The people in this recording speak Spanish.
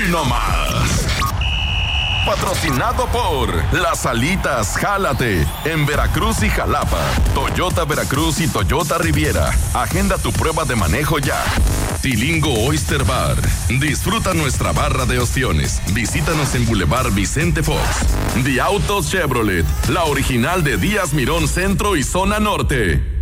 no más. Patrocinado por Las Alitas Jálate en Veracruz y Jalapa, Toyota Veracruz y Toyota Riviera. Agenda tu prueba de manejo ya. Tilingo Oyster Bar. Disfruta nuestra barra de opciones. Visítanos en Boulevard Vicente Fox. The Autos Chevrolet, la original de Díaz Mirón Centro y Zona Norte.